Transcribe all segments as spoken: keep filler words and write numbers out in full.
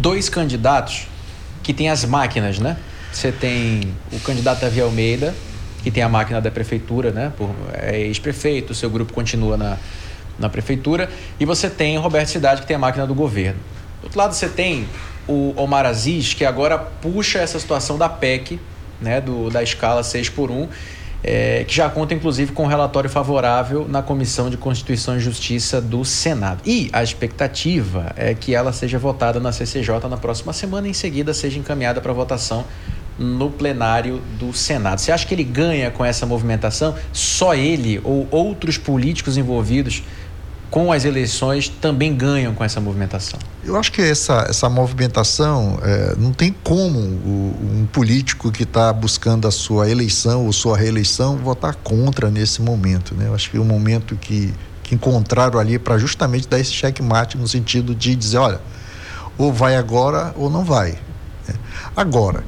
dois candidatos que têm as máquinas, né? Você tem o candidato Davi Almeida, que tem a máquina da prefeitura, né? Por, é ex-prefeito, o seu grupo continua na, na prefeitura. E você tem o Roberto Cidade, que tem a máquina do governo. Do outro lado, você tem o Omar Aziz, que agora puxa essa situação da P E C, né? Do, da escala seis por um, é, que já conta, inclusive, com um relatório favorável na Comissão de Constituição e Justiça do Senado. E a expectativa é que ela seja votada na C C J na próxima semana e, em seguida, seja encaminhada para votação no plenário do Senado. Você acha que ele ganha com essa movimentação? Só ele ou outros políticos envolvidos com as eleições também ganham com essa movimentação? Eu acho que essa, essa movimentação, é, não tem como o, um político que está buscando a sua eleição ou sua reeleição votar contra nesse momento, né? Eu acho que é um momento que, que encontraram ali para justamente dar esse checkmate no sentido de dizer, olha, ou vai agora ou não vai, né? Agora,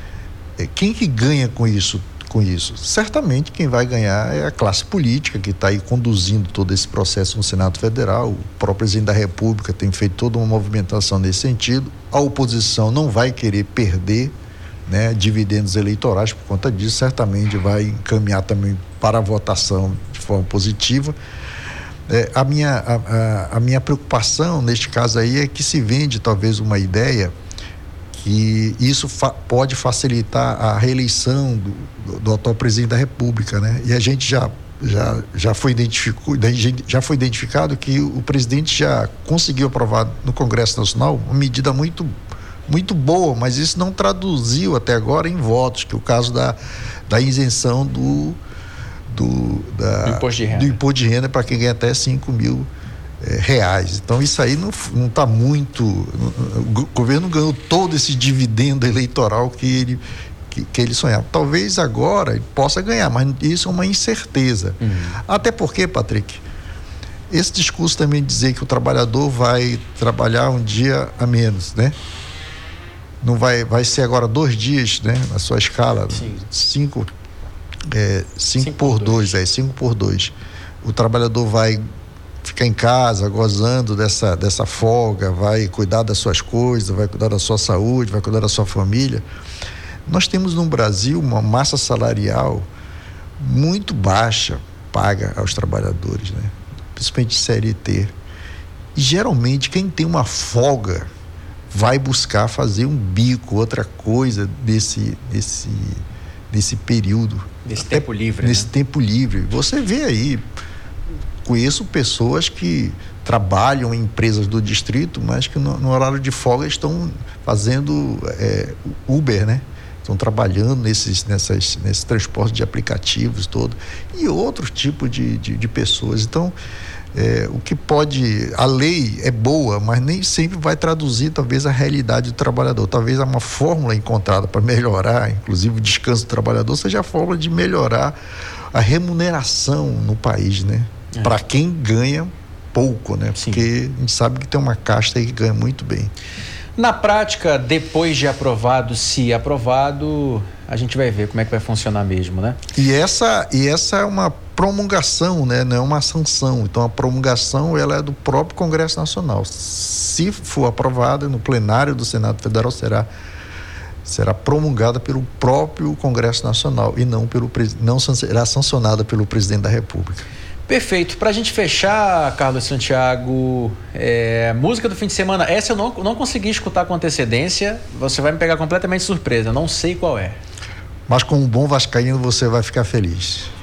quem que ganha com isso? Com isso? Certamente quem vai ganhar é a classe política que está aí conduzindo todo esse processo no Senado Federal. O próprio presidente da República tem feito toda uma movimentação nesse sentido. A oposição não vai querer perder, né, dividendos eleitorais por conta disso, certamente vai encaminhar também para a votação de forma positiva. É, a, minha, a, a, a minha preocupação neste caso aí é que se vende talvez uma ideia que isso fa- pode facilitar a reeleição do, do, do atual presidente da República, né? E a gente já, já, já, foi identificou, já foi identificado que o presidente já conseguiu aprovar no Congresso Nacional uma medida muito, muito boa, mas isso não traduziu até agora em votos, que é o caso da, da isenção do, do, da, do imposto de renda, do imposto de renda para quem ganha até cinco mil É, reais. Então isso aí não não está muito, o governo ganhou todo esse dividendo eleitoral que ele que, que ele sonhava. Talvez agora ele possa ganhar, mas isso é uma incerteza. Uhum. Até porque, Patrick, esse discurso também de dizer que o trabalhador vai trabalhar um dia a menos, né? Não vai, vai ser agora dois dias, né? Na sua escala, Sim. cinco, é, cinco, cinco por dois, é, cinco por dois. O trabalhador vai ficar em casa gozando dessa, dessa folga, vai cuidar das suas coisas, vai cuidar da sua saúde, vai cuidar da sua família. Nós temos no Brasil uma massa salarial muito baixa paga aos trabalhadores, né? Principalmente C L T. E geralmente quem tem uma folga vai buscar fazer um bico, outra coisa desse, desse, desse período. Nesse tempo livre, Nesse né? tempo livre. Você vê aí, conheço pessoas que trabalham em empresas do distrito, mas que no, no horário de folga estão fazendo é, Uber, né? Estão trabalhando nesses, nessas, nesses transportes de aplicativos todo, e outro tipo de, de, de pessoas. Então, é, o que pode... A lei é boa, mas nem sempre vai traduzir, talvez, a realidade do trabalhador. Talvez uma fórmula encontrada para melhorar, inclusive o descanso do trabalhador, seja a fórmula de melhorar a remuneração no país, né? É. Para quem ganha pouco, né? Sim. Porque a gente sabe que tem uma casta aí que ganha muito bem. Na prática, depois de aprovado, se aprovado, a gente vai ver como é que vai funcionar mesmo, né? E essa, e essa é uma promulgação, né? Não é uma sanção. Então a promulgação, ela é do próprio Congresso Nacional. Se for aprovada no plenário do Senado Federal, será será promulgada pelo próprio Congresso Nacional e não pelo não será sancionada pelo presidente da República. Perfeito. Para a gente fechar, Carlos Santiago, é, música do fim de semana, essa eu não, não consegui escutar com antecedência, você vai me pegar completamente surpresa, não sei qual é. Mas com um bom vascaíno você vai ficar feliz.